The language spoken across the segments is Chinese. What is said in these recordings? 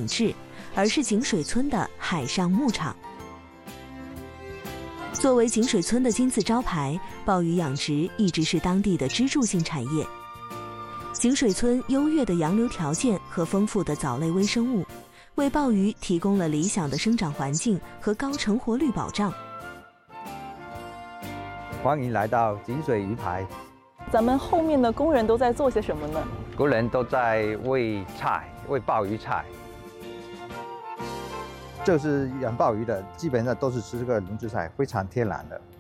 制，而是井水村的海上牧场。作为井水村的金字招牌，鲍鱼养殖一直是当地的支柱性产业。井水村优越的洋流条件和丰富的藻类微生物，为鲍鱼提供了理想的生长环境和高成活率保障。 欢迎来到井水鱼排。 咱们后面的工人都在做些什么呢？ 工人都在喂菜，喂鲍鱼菜。这是养鲍鱼的，基本上都是吃这个轮子菜，非常天然的。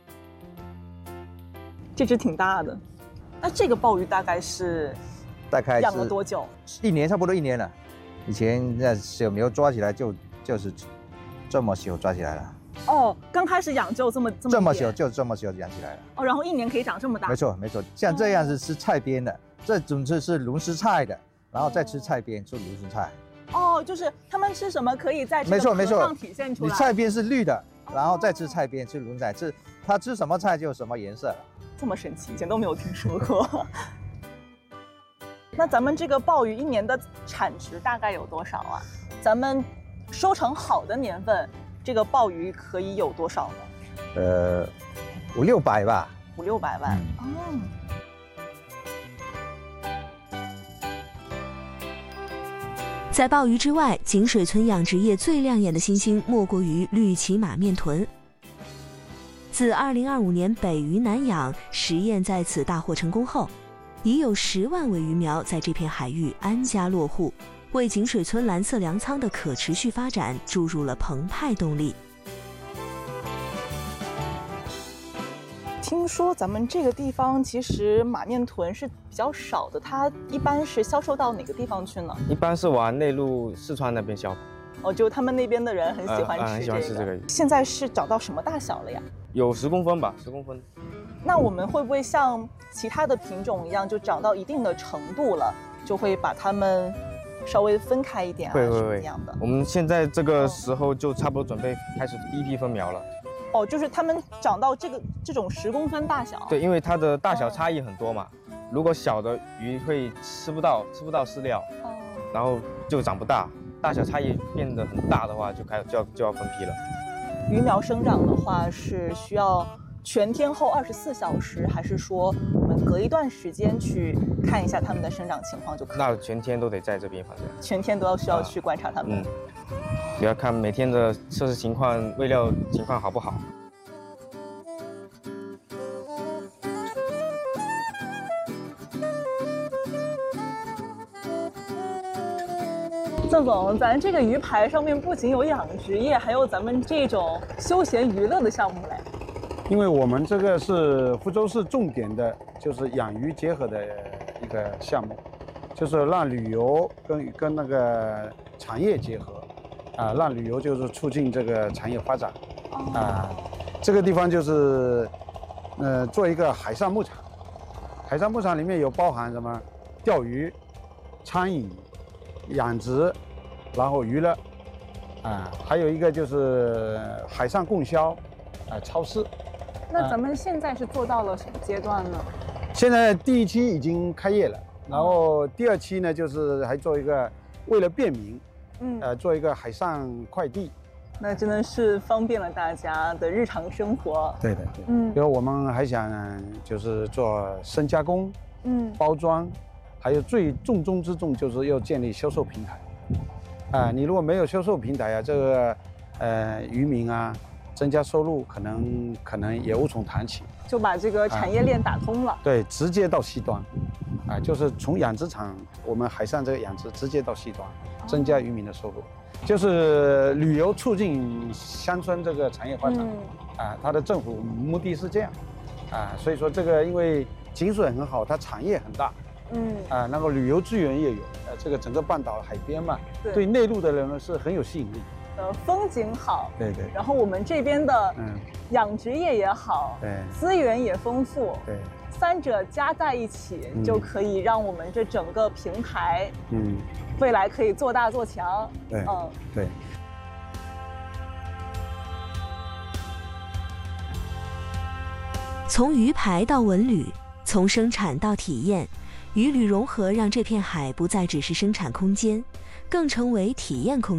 这只挺大的。那这个鲍鱼大概养了多久 ？1年，差不多1年了。以前那小苗抓起来就是这么小抓起来了。 哦，刚开始养就这么小，就这么小养起来了。 哦，然后1年可以长这么大。 没错，像这样是吃菜边的，这种是轮子菜的，然后再吃菜边，吃轮子菜。 哦，就是他们吃什么可以在这个壳上体现出来。 你菜边是绿的，然后再吃菜边，吃轮菜，它吃什么菜就什么颜色了。 这么神奇，以前都没有听说过。那咱们这个鲍鱼1年的产值大概有多少啊？咱们收成好的年份，这个鲍鱼可以有多少呢？500-600吧。 500-600万。 在鲍鱼之外，井水村养殖业最亮眼的新星莫过于绿鳍马面豚。自2025年北鱼南养实验在此大获成功后，已有10万尾鱼苗在这片海域安家落户，为井水村蓝色粮仓的可持续发展注入了澎湃动力。 听说咱们这个地方其实马面豚是比较少的，它一般是销售到哪个地方去呢？ 一般是往内陆四川那边销。 哦，就他们那边的人很喜欢吃很喜欢吃这个。 现在是长到什么大小了呀？ 有10公分吧，10公分。 那我们会不会像其他的品种一样，就长到一定的程度了，就会把它们稍微分开一点啊？ 会什么样的？ 我们现在这个时候就差不多准备开始第一批分苗了。 哦，就是它们长到这种10公分大小。 对，因为它的大小差异很多嘛。如果小的鱼会吃不到饲料，然后就长不大。大小差异变得很大的话，就要分批了。 鱼苗生长的话是需要全天候24小时，还是说我们隔一段时间去看一下它们的生长情况就可以？ 那全天都得在这边，反正全天都需要去观察它们。 你要看每天的测试情况、喂料情况好不好。 郑总，咱这个鱼排上面不仅有养殖业，还有咱们这种休闲娱乐的项目嘞。 因为我们这个是福州市重点的，就是养鱼结合的一个项目，就是让旅游跟那个产业结合，让旅游就是促进这个产业发展，这个地方就是做一个海上牧场，海上牧场里面有包含什么钓鱼、餐饮、养殖，然后娱乐，还有一个就是海上供销，超市。 那咱们现在是做到了什么阶段呢？ 现在第1期已经开业了，然后第2期呢，就是还做一个为了便民，做一个海上快递。 那真的是方便了大家的日常生活。 对的，对。因为我们还想就是做深加工，包装，还有最重中之重就是要建立销售平台。你如果没有销售平台啊，这个渔民啊，增加收入可能也无从谈起。 就把这个产业链打通了。 对，直接到西端，就是从养殖场，我们海上这个养殖直接到西端，增加渔民的收入。就是旅游促进乡村这个产业发展，它的政府目的是这样，所以说这个因为井水很好，它产业很大，那个旅游资源也有，这个整个半岛海边嘛，对内陆的人呢是很有吸引力。 风景好， 对对， 然后我们这边的养殖业也好， 对， 资源也丰富， 对 ，3者加在一起，就可以让我们这整个平台，未来可以做大做强。 对，对。 从鱼排到文旅，从生产到体验，鱼旅融合让这片海不再只是生产空间，更成为体验空间。